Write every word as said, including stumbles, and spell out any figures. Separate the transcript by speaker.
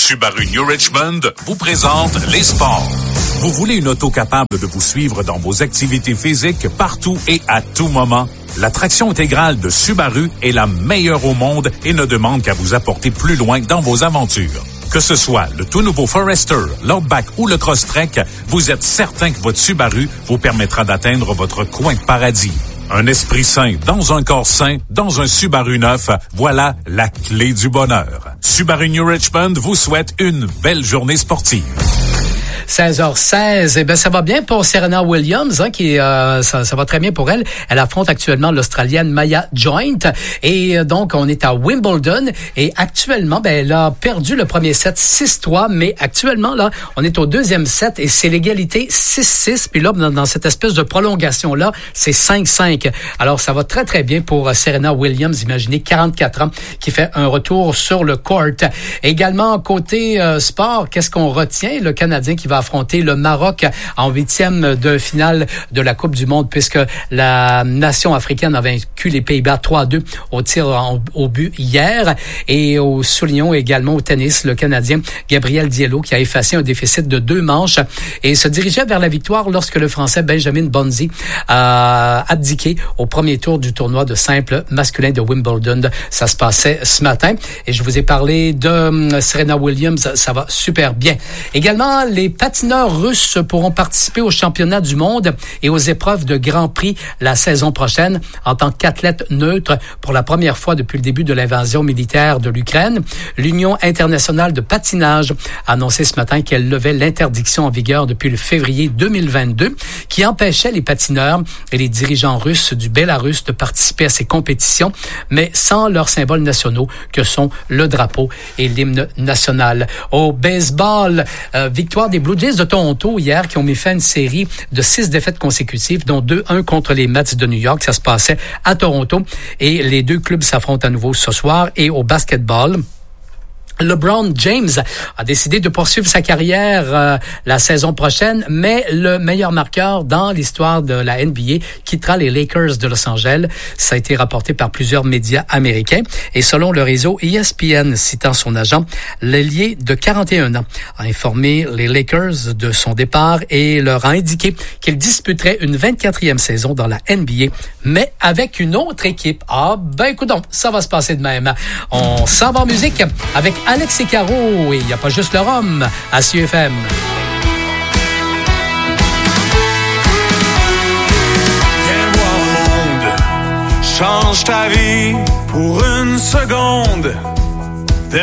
Speaker 1: Subaru New Richmond vous présente les sports. Vous voulez une auto capable de vous suivre dans vos activités physiques partout et à tout moment? La traction intégrale de Subaru est la meilleure au monde et ne demande qu'à vous apporter plus loin dans vos aventures. Que ce soit le tout nouveau Forester, l'Outback ou le Crosstrek, vous êtes certain que votre Subaru vous permettra d'atteindre votre coin de paradis. Un esprit sain dans un corps sain, dans un Subaru neuf, voilà la clé du bonheur. Subaru New Richmond vous souhaite une belle journée sportive.
Speaker 2: seize heures seize, eh ben ça va bien pour Serena Williams, hein, qui euh, ça, ça va très bien pour elle. Elle affronte actuellement l'Australienne Maya Joint et euh, donc on est à Wimbledon et actuellement ben elle a perdu le premier set six trois, mais actuellement là on est au deuxième set et c'est l'égalité six six, puis là dans, dans cette espèce de prolongation là c'est cinq cinq. Alors ça va très très bien pour Serena Williams, imaginez quarante-quatre ans qui fait un retour sur le court. Également côté euh, sport, qu'est-ce qu'on retient? Le Canadien qui va affronter le Maroc en huitième de finale de la Coupe du Monde puisque la nation africaine a vaincu les Pays-Bas trois à deux au tir en, au but hier. Et au soulignons également au tennis le Canadien Gabriel Diallo qui a effacé un déficit de deux manches et se dirigeait vers la victoire lorsque le Français Benjamin Bonzi a abdiqué au premier tour du tournoi de simple masculin de Wimbledon. Ça se passait ce matin et je vous ai parlé de Serena Williams, ça va super bien. Également, les patineurs russes pourront participer au championnat du monde et aux épreuves de Grand Prix la saison prochaine en tant qu'athlètes neutres pour la première fois depuis le début de l'invasion militaire de l'Ukraine. L'Union internationale de patinage a annoncé ce matin qu'elle levait l'interdiction en vigueur depuis le février deux mille vingt-deux qui empêchait les patineurs et les dirigeants russes du Bélarus de participer à ces compétitions, mais sans leurs symboles nationaux que sont le drapeau et l'hymne national. Au baseball, euh, victoire des Blue Jays de Toronto hier qui ont mis fin à une série de six défaites consécutives, dont deux un contre les Mets de New York. Ça se passait à Toronto et les deux clubs s'affrontent à nouveau ce soir. Et au basketball, LeBron James a décidé de poursuivre sa carrière euh, la saison prochaine, mais le meilleur marqueur dans l'histoire de la N B A quittera les Lakers de Los Angeles. Ça a été rapporté par plusieurs médias américains. Et selon le réseau E S P N, citant son agent, l'ailier de quarante et un ans a informé les Lakers de son départ et leur a indiqué qu'il disputerait une vingt-quatrième saison dans la N B A, mais avec une autre équipe. Ah, ben écoute donc, ça va se passer de même. On s'en va en musique avec Alex et Caro, et il n'y a pas juste le rhum à C U F M.
Speaker 3: Viens voir le monde, change ta vie pour une seconde.